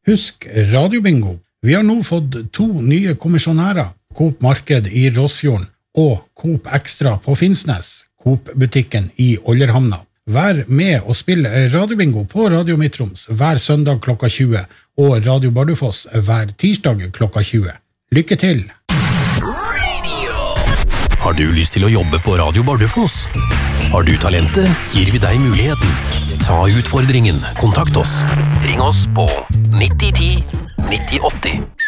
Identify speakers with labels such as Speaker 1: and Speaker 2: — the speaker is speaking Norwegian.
Speaker 1: Husk Radiobingo. Vi har nå fått 2 nye kommisjonærer. Coop Marked i Råsfjorden og Coop Extra på Finnsnes, Coop-butikken i Ollerhamna. Vær med og spill Radiobingo på Radio Midtroms hver søndag klokka 20 og Radio Bardufoss hver tirsdag klokka 20. Lykke til!
Speaker 2: Har du lyst til å jobbe på Radio Bardufoss? Har du talentet, gir vi deg muligheten. Ta utfordringen, kontakt oss. Ring oss på 9010 9080.